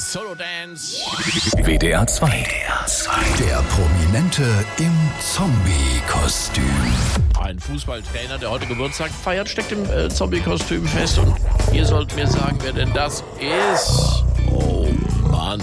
Solo Dance. WDR 2. Der Prominente im Zombie-Kostüm. Ein Fußballtrainer, der heute Geburtstag feiert, steckt im Zombie-Kostüm fest. Und ihr sollt mir sagen, wer denn das ist. Oh Mann.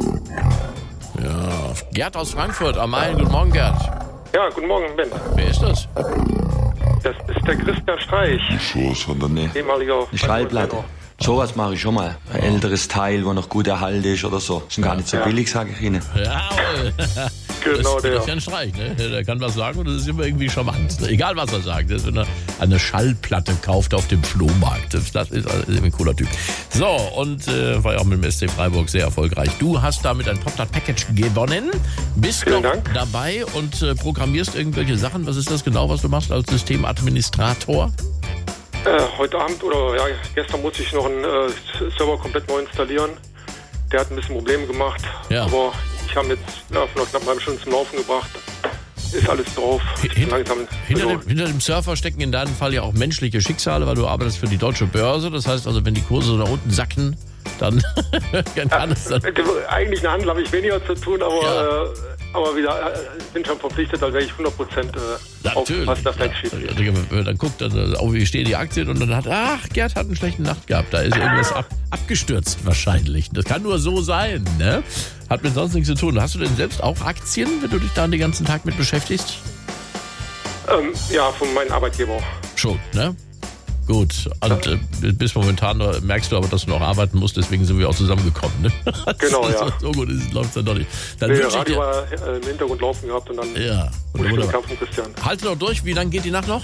Ja, Gerd aus Frankfurt am Main. Guten Morgen, Gerd. Ja, guten Morgen, Ben. Wer ist das? Das ist der Christian Streich, Sowas von der Nähe. ehemaliger Eine Schallplatte. Sowas mache ich schon mal. Ein älteres Teil, wo noch gut erhalten ist oder so. Ist gar nicht so billig, sage ich Ihnen. Jawohl. Genau, Das der. ist ja ein Streich, ne? Der kann was sagen und das ist immer irgendwie charmant. Egal, was er sagt. Das ist, wenn er eine Schallplatte kauft auf dem Flohmarkt. Das ist irgendwie ein cooler Typ. So, und war ja auch mit dem SC Freiburg sehr erfolgreich. Du hast damit ein Top-Package gewonnen. Bist Vielen noch Dank. dabei und programmierst irgendwelche Sachen. Was ist das genau, was du machst als Systemadministrator? Heute Abend oder ja, gestern musste ich noch einen Server komplett neu installieren. Der hat ein bisschen Probleme gemacht. Ja. Aber ich habe ihn jetzt vor einer knapp halben Stunde zum Laufen gebracht. Ist alles drauf. Langsam. Hinter dem Surfer stecken in deinem Fall ja auch menschliche Schicksale, weil du arbeitest für die Deutsche Börse. Das heißt also, wenn die Kurse da unten sacken, dann kann es dann... Eigentlich eine Handel habe ich weniger zu tun, aber, Ja. Aber wieder bin schon verpflichtet, dann werde ich 100% aufpassen, dass nichts schief geht. Dann guckt er, oh, wie stehen die Aktien und dann Gerd hat einen schlechten Nacht gehabt. Da ist irgendwas abgestürzt wahrscheinlich. Das kann nur so sein, ne? Hat mit sonst nichts zu tun. Hast du denn selbst auch Aktien, wenn du dich da den ganzen Tag mit beschäftigst? Ja, von meinem Arbeitgeber. Schon, ne? Gut, und bis momentan merkst du aber, dass du noch arbeiten musst, deswegen sind wir auch zusammengekommen. Ne? Genau, ja. So gut läuft es dann doch nicht. Dann Der wünsche ich Radio dir, war im Hintergrund laufen gehabt und dann ja, wurde Kampf von Christian. Halte noch durch, wie lange geht die Nacht noch?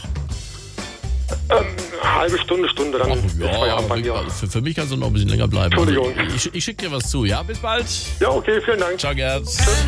Halbe Stunde, dann Ach, ist Feierabend bei mir. für mich kannst du noch ein bisschen länger bleiben. Entschuldigung. Also, ich schicke dir was zu, ja? Bis bald. Ja, okay, vielen Dank. Ciao, Gerd.